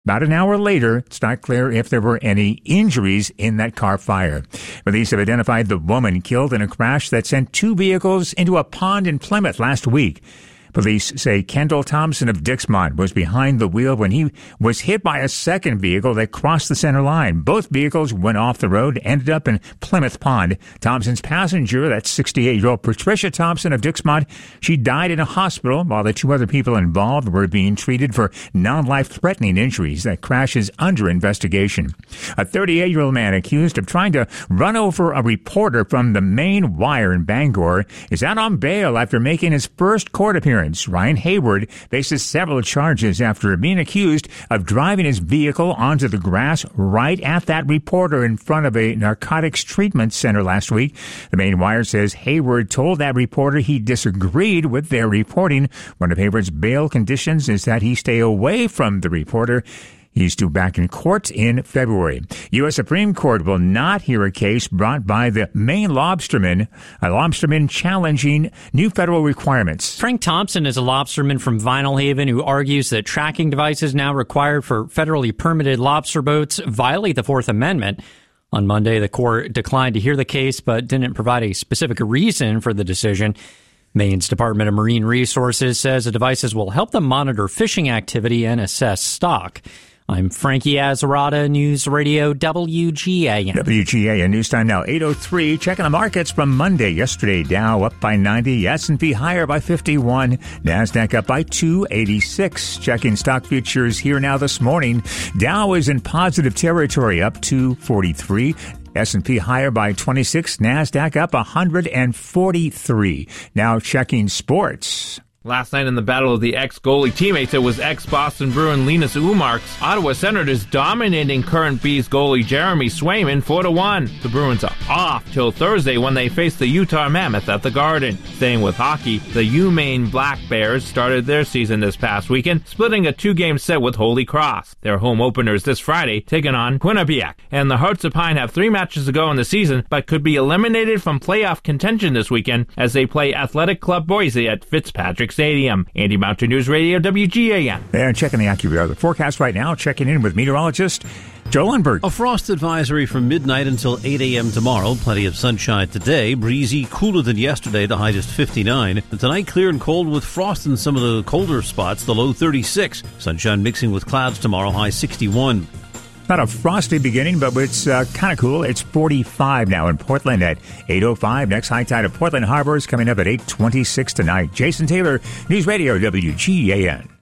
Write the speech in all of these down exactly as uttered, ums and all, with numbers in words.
About an hour later, it's not clear if there were any injuries in that car fire. Police have identified the woman killed in a crash that sent two vehicles into a pond in Plymouth last week. Police say Kendall Thompson of Dixmont was behind the wheel when he was hit by a second vehicle that crossed the center line. Both vehicles went off the road, ended up in Plymouth Pond. Thompson's passenger, that's sixty-eight-year-old Patricia Thompson of Dixmont, she died in a hospital while the two other people involved were being treated for non-life-threatening injuries. That crash is under investigation. A thirty-eight-year-old man accused of trying to run over a reporter from the Maine Wire in Bangor is out on bail after making his first court appearance. Ryan Hayward faces several charges after being accused of driving his vehicle onto the grass right at that reporter in front of a narcotics treatment center last week. The Maine Wire says Hayward told that reporter he disagreed with their reporting. One of Hayward's bail conditions is that he stay away from the reporter. He's due back in court in February. U S Supreme Court will not hear a case brought by the Maine lobstermen, a lobsterman challenging new federal requirements. Frank Thompson is a lobsterman from Vinyl Haven who argues that tracking devices now required for federally permitted lobster boats violate the Fourth Amendment. On Monday, the court declined to hear the case but didn't provide a specific reason for the decision. Maine's Department of Marine Resources says the devices will help them monitor fishing activity and assess stock. I'm Frankie Azzarata, News Radio W G A N. W G A N News Time now, eight oh three. Checking the markets from Monday. Yesterday, Dow up by ninety, S and P higher by fifty-one, NASDAQ up by two eighty-six. Checking stock futures here now this morning. Dow is in positive territory, up two forty-three. S and P higher by twenty-six, NASDAQ up one forty-three. Now checking sports. Last night in the battle of the ex-goalie teammates, it was ex-Boston Bruin Linus Ullmark's Ottawa Senators dominating current Bees goalie Jeremy Swayman four to one. The Bruins are off till Thursday when they face the Utah Mammoth at the Garden. Staying with hockey, the UMaine Black Bears started their season this past weekend, splitting a two-game set with Holy Cross. Their home openers this Friday, taking on Quinnipiac. And the Hearts of Pine have three matches to go in the season, but could be eliminated from playoff contention this weekend as they play Athletic Club Boise at Fitzpatrick Stadium. Andy Mountain News Radio W G A N. And checking the AccuWeather forecast right now, checking in with meteorologist Joe Lundberg. A frost advisory from midnight until eight a.m. tomorrow. Plenty of sunshine today. Breezy, cooler than yesterday. The high is fifty-nine. And tonight, clear and cold with frost in some of the colder spots. The low thirty-six. Sunshine mixing with clouds tomorrow. High sixty-one. Not a frosty beginning, but it's uh, kind of cool. It's forty-five now in Portland at eight oh five. Next high tide of Portland Harbor is coming up at eight twenty-six tonight. Jason Taylor, News Radio W G A N.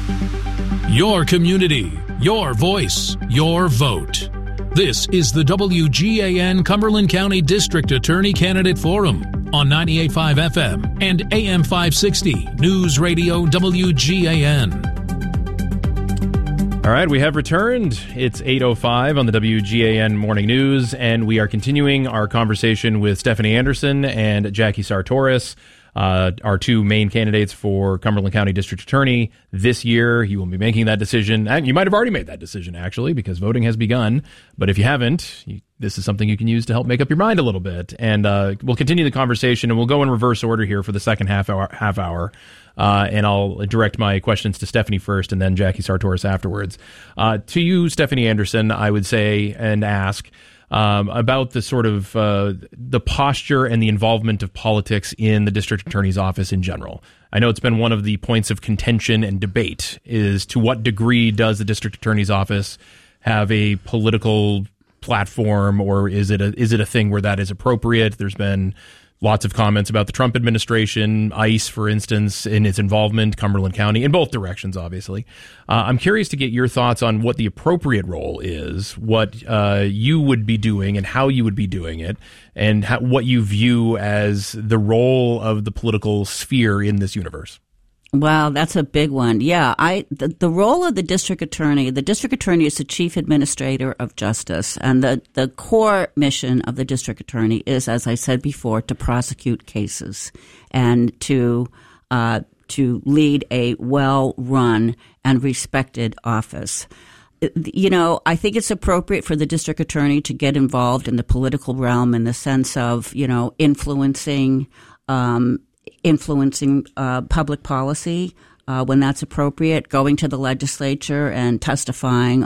Your community, your voice, your vote. This is the W G A N Cumberland County District Attorney Candidate Forum on ninety-eight point five F M and A M five sixty. News Radio W G A N. All right, we have returned. It's eight oh five on the W G A N Morning News, and we are continuing our conversation with Stephanie Anderson and Jackie Sartoris, uh, our two main candidates for Cumberland County District Attorney this year. You will be making that decision, and you might have already made that decision, actually, because voting has begun. But if you haven't, you, this is something you can use to help make up your mind a little bit. And uh, we'll continue the conversation, and we'll go in reverse order here for the second half hour. Half hour. Uh, and I'll direct my questions to Stephanie first and then Jackie Sartoris afterwards. Uh, to you, Stephanie Anderson, I would say and ask um, about the sort of uh, the posture and the involvement of politics in the district attorney's office in general. I know it's been one of the points of contention and debate is to what degree does the district attorney's office have a political platform, or is it a, is it a thing where that is appropriate? There's been lots of comments about the Trump administration, ICE, for instance, in its involvement, Cumberland County, in both directions, obviously. Uh, I'm curious to get your thoughts on what the appropriate role is, what uh, you would be doing and how you would be doing it, and how, what you view as the role of the political sphere in this universe. Wow, that's a big one. Yeah, I the, the role of the district attorney, the district attorney is the chief administrator of justice, and the, the core mission of the district attorney is, as I said before, to prosecute cases and to uh, to lead a well-run and respected office. You know, I think it's appropriate for the district attorney to get involved in the political realm in the sense of, you know, influencing um influencing uh, public policy, uh, when that's appropriate, going to the legislature and testifying